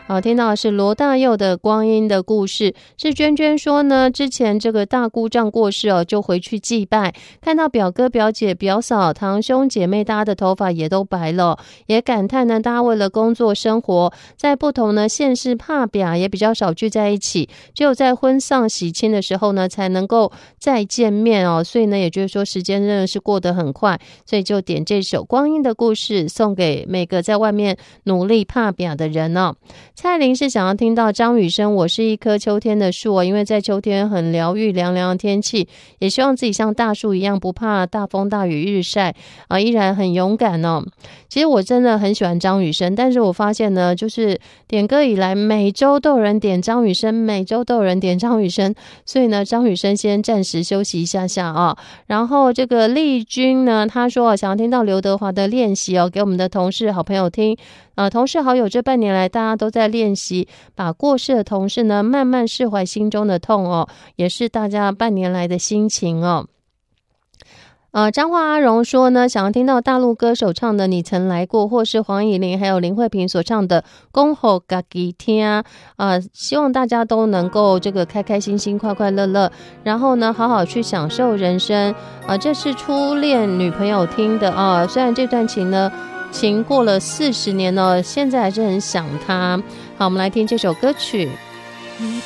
听到的是罗大佑的光阴的故事。是娟娟说呢，之前这个大姑丈过世就回去祭拜，看到表哥表姐表嫂堂兄姐妹大家的头发也都白了，也感叹呢，大家为了工作生活在不同的县市怕表也比较少聚在一起，只有在婚丧喜庆的时候呢才能够再见面所以呢也就是说时间真的是过得很快，所以就点这首光阴的故事送给每个在外面努力怕表的人蔡琳是想要听到张雨生我是一棵秋天的树因为在秋天很疗愈凉凉的天气，也希望自己像大树一样不怕大风大雨日晒依然很勇敢其实我真的很喜欢张雨生，但是我发现呢就是点歌以来每周都有人点张雨生，每周都有人点张雨生，所以呢张雨生先暂时休息一下下然后这个丽君呢他说想要听到刘德华的练习给我们的同事好朋友听同事好友这半年来大家都在练习把过世的同事呢慢慢释怀心中的痛也是大家半年来的心情彰化阿荣说呢，想要听到大陆歌手唱的你曾来过，或是黄以玲还有林慧萍所唱的恭候自己听希望大家都能够这个开开心心快快乐乐，然后呢好好去享受人生这是初恋女朋友听的虽然这段情过了40年现在还是很想她。好，我们来听这首歌曲。